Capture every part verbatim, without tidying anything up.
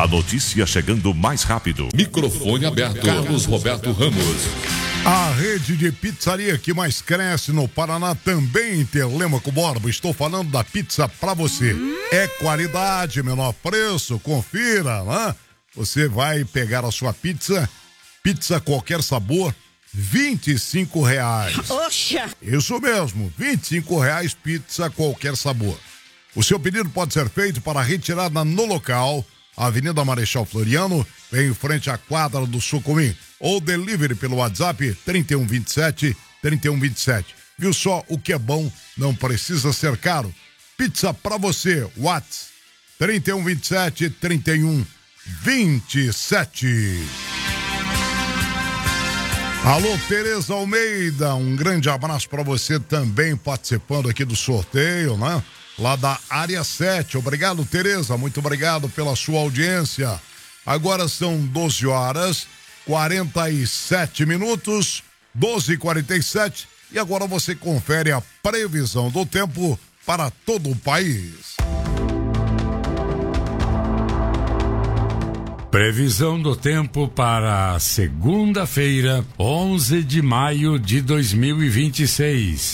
A notícia chegando mais rápido. Microfone aberto. Carlos Roberto Ramos. A rede de pizzaria que mais cresce no Paraná também em Telêmaco Borba. Estou falando da pizza pra você. É qualidade, menor preço, confira, né? Você vai pegar a sua pizza, pizza qualquer sabor, vinte e cinco reais. Oxa! Isso mesmo, vinte e cinco reais pizza qualquer sabor. O seu pedido pode ser feito para retirada no local, Avenida Marechal Floriano, em frente à quadra do Sucumim, ou delivery pelo WhatsApp trinta e um vinte e sete, trinta e um vinte e sete. Viu só, o que é bom não precisa ser caro. Pizza pra você, WhatsApp trinta e um vinte e sete, trinta e um vinte e sete. Alô, Tereza Almeida, um grande abraço para você também participando aqui do sorteio, né? Lá da área sete. Obrigado, Tereza, muito obrigado pela sua audiência. Agora são doze horas, quarenta e sete minutos, doze e quarenta e sete, e agora você confere a previsão do tempo para todo o país. Previsão do tempo para segunda-feira, onze de maio de dois mil e vinte e seis.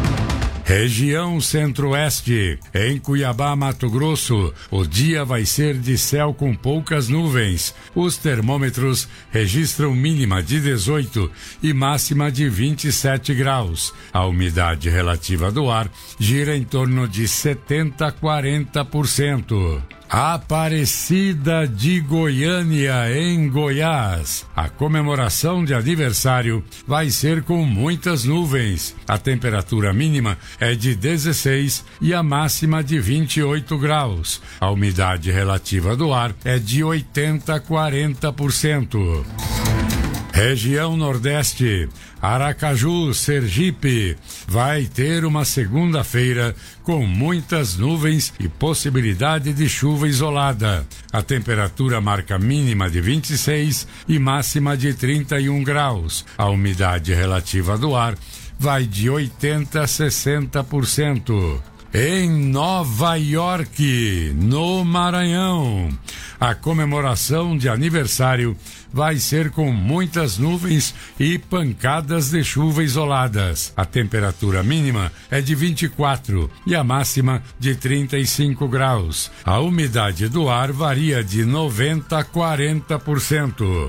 Região Centro-Oeste, em Cuiabá, Mato Grosso, o dia vai ser de céu com poucas nuvens. Os termômetros registram mínima de dezoito e máxima de vinte e sete graus. A umidade relativa do ar gira em torno de setenta a quarenta por cento. Aparecida de Goiânia, em Goiás. A comemoração de aniversário vai ser com muitas nuvens. A temperatura mínima é de dezesseis e a máxima de vinte e oito graus. A umidade relativa do ar é de oitenta a quarenta por cento. Região Nordeste, Aracaju, Sergipe, vai ter uma segunda-feira com muitas nuvens e possibilidade de chuva isolada. A temperatura marca mínima de vinte e seis e máxima de trinta e um graus. A umidade relativa do ar vai de oitenta a sessenta por cento. Em Nova York, no Maranhão, a comemoração de aniversário vai ser com muitas nuvens e pancadas de chuva isoladas. A temperatura mínima é de vinte e quatro e a máxima de trinta e cinco graus. A umidade do ar varia de noventa a quarenta por cento.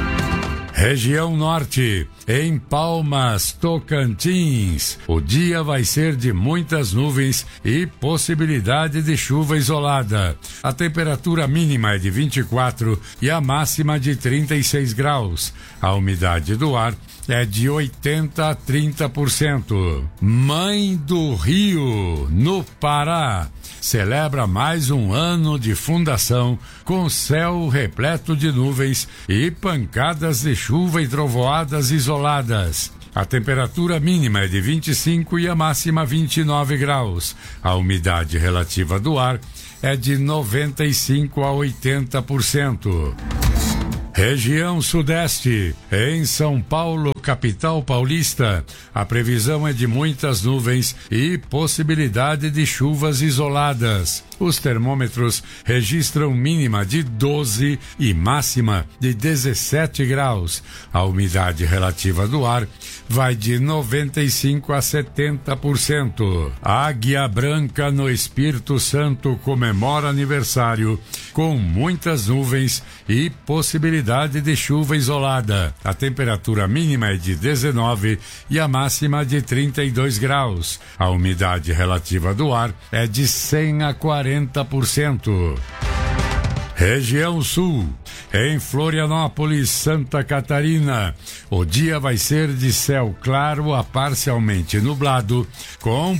Região Norte, em Palmas, Tocantins, o dia vai ser de muitas nuvens e possibilidade de chuva isolada. A temperatura mínima é de vinte e quatro e a máxima de trinta e seis graus. A umidade do ar é de oitenta a trinta por cento. Mãe do Rio, no Pará, celebra mais um ano de fundação com céu repleto de nuvens e pancadas de chuva e trovoadas isoladas. A temperatura mínima é de vinte e cinco e a máxima vinte e nove graus. A umidade relativa do ar é de noventa e cinco a oitenta por cento. Região Sudeste, em São Paulo, capital paulista, a previsão é de muitas nuvens e possibilidade de chuvas isoladas. Os termômetros registram mínima de doze e máxima de dezessete graus. A umidade relativa do ar vai de noventa e cinco a setenta por cento. Águia Branca, no Espírito Santo, comemora aniversário com muitas nuvens e possibilidade de chuva isolada. A temperatura mínima é de dezenove e a máxima de trinta e dois graus. A umidade relativa do ar é de cem a quarenta por cento. Região Sul, em Florianópolis, Santa Catarina, o dia vai ser de céu claro a parcialmente nublado, com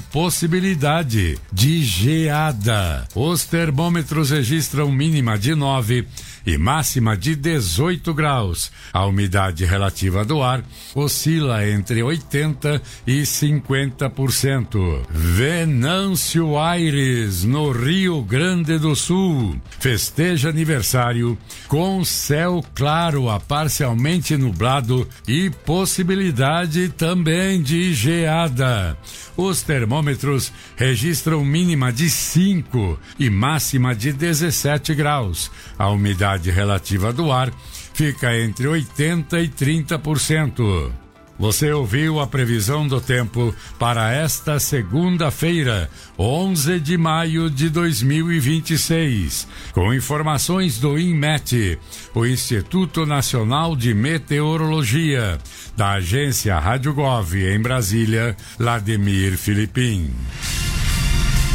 possibilidade de geada. Os termômetros registram mínima de nove e máxima de dezoito graus. A umidade relativa do ar oscila entre oitenta e cinquenta por cento. Venâncio Aires, no Rio Grande do Sul, festeja aniversário com céu claro a parcialmente nublado e possibilidade também de geada. Os termômetros registram mínima de cinco e máxima de dezessete graus. A umidade relativa do ar fica entre oitenta e trinta por cento. Você ouviu a previsão do tempo para esta segunda-feira, onze de maio de dois mil e vinte e seis, com informações do INMET, o Instituto Nacional de Meteorologia, da agência Rádio Gov em Brasília, Lademir Filipim.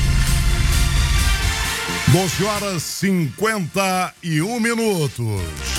doze horas e cinquenta e um minutos.